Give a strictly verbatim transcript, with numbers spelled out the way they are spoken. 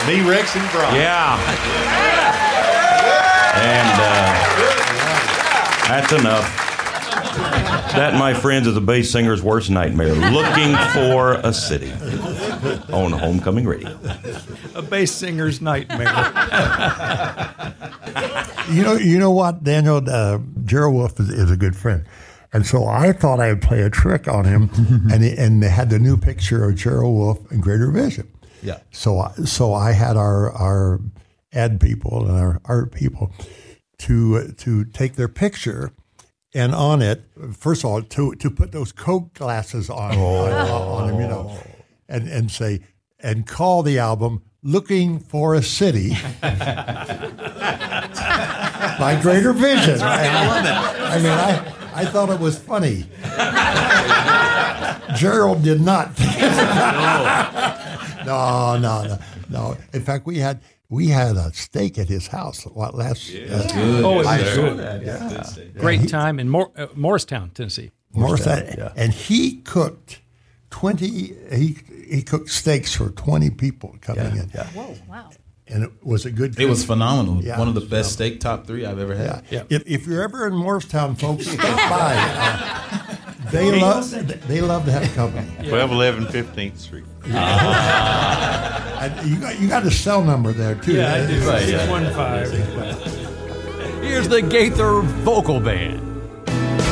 Me, Rex, and Brian. Yeah. And uh, that's enough. That, my friends, is a bass singer's worst nightmare. Looking for a city on Homecoming Radio. A bass singer's nightmare. You know, you know what, Daniel? Uh, Gerald Wolf is, is a good friend, and so I thought I would play a trick on him, and he, and they had the new picture of Gerald Wolf and Greater Vision. Yeah. So, I, so I had our our ad people and our art people to to take their picture. And on it, first of all, to to put those Coke glasses on, oh. on, on him, you know, and, and say, and call the album "Looking for a City" by Greater Vision. Right. I love it. I mean, I, I thought it was funny. Gerald did not. no, no, no, no. In fact, we had we had a steak at his house what last. Yeah, uh, good. Oh, it I was sure good. Yeah. Yeah. Yeah. Great He- time in Mor- uh, Morristown, Tennessee. Morristown, Yeah. and he cooked twenty. He he cooked steaks for twenty people coming Yeah, in. yeah. Whoa, wow. And it was a good. It was phenomenal. Yeah. One of the best steak top three I've ever had. Yeah. Yeah. If, if you're ever in Morristown, folks, stop by. Uh, they love they love to have company. twelve eleven fifteenth Street. And you got you got a cell number there too. Yeah, I do. Right, six yeah. one five. Here's the Gaither Vocal Band.